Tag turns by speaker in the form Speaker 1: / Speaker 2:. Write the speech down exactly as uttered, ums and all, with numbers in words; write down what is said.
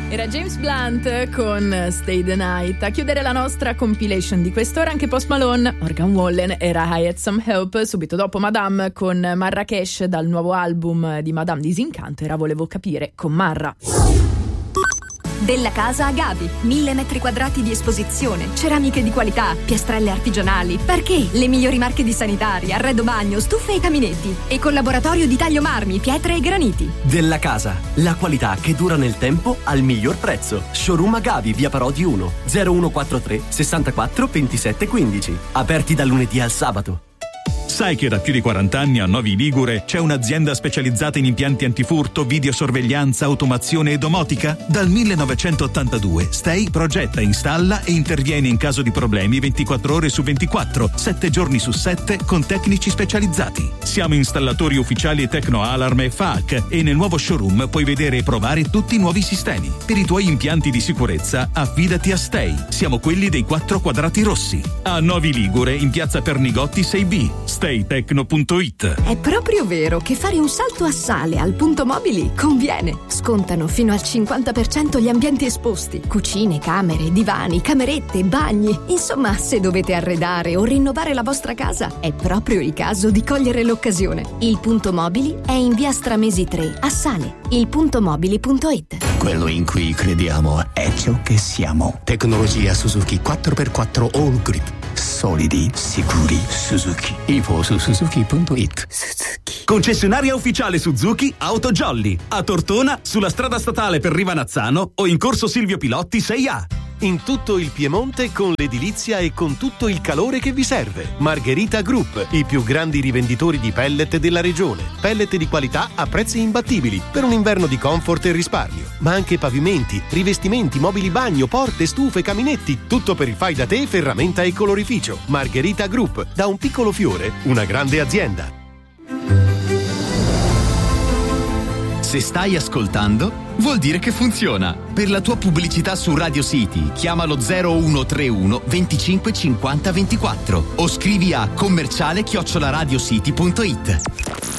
Speaker 1: Era James Blunt con Stay the Night. A chiudere la nostra compilation di quest'ora anche Post Malone, Morgan Wallen era I Had Some Help. Subito dopo Madame con Marrakesh dal nuovo album di Madame Disincanto era Volevo capire con Marra.
Speaker 2: Della Casa Agavi, mille metri quadrati di esposizione, ceramiche di qualità, piastrelle artigianali, perché le migliori marche di sanitari, arredo bagno, stufe e caminetti e collaboratorio di taglio marmi, pietre e graniti.
Speaker 3: Della Casa, la qualità che dura nel tempo al miglior prezzo. Showroom Agavi, via Parodi uno, zero uno quattro tre sessantaquattro ventisette quindici. Aperti dal lunedì al sabato.
Speaker 4: Sai che da più di quaranta anni a Novi Ligure c'è un'azienda specializzata in impianti antifurto, videosorveglianza, automazione e domotica? Dal millenovecentottantadue Stay progetta, installa e interviene in caso di problemi ventiquattro ore su ventiquattro, sette giorni su sette con tecnici specializzati. Siamo installatori ufficiali Tecno Alarm e F A C e nel nuovo showroom puoi vedere e provare tutti i nuovi sistemi. Per i tuoi impianti di sicurezza affidati a Stay. Siamo quelli dei quattro quadrati rossi. A Novi Ligure in piazza Pernigotti sei B. stay tecno punto it.
Speaker 2: È proprio vero che fare un salto a sale al Punto Mobili conviene. Scontano fino al cinquanta per cento gli ambienti esposti. Cucine, camere, divani, camerette, bagni. Insomma, se dovete arredare o rinnovare la vostra casa, è proprio il caso di cogliere l'occasione. Il Punto Mobili è in via Stramesi tre a Sale. il punto mobili punto it.
Speaker 5: Quello in cui crediamo è ciò che siamo. Tecnologia Suzuki quattro per quattro All Grip. Solidi, sicuri, Suzuki. Info su suzuki punto it.
Speaker 3: Suzuki. Concessionaria ufficiale Suzuki Auto Jolly. A Tortona, sulla strada statale per Rivanazzano o in corso Silvio Pilotti sei A.
Speaker 6: In tutto il Piemonte con l'edilizia e con tutto il calore che vi serve. Margherita Group, i più grandi rivenditori di pellet della regione. Pellet di qualità a prezzi imbattibili per un inverno di comfort e risparmio. Ma anche pavimenti, rivestimenti, mobili bagno, porte, stufe, caminetti. Tutto per il fai da te, ferramenta e colorificio. Margherita Group, da un piccolo fiore, una grande azienda.
Speaker 7: Se stai ascoltando, vuol dire che funziona. Per la tua pubblicità su Radio City, chiamalo zero uno tre uno venticinque cinquanta ventiquattro o scrivi a commerciale chiocciola radiocity punto it.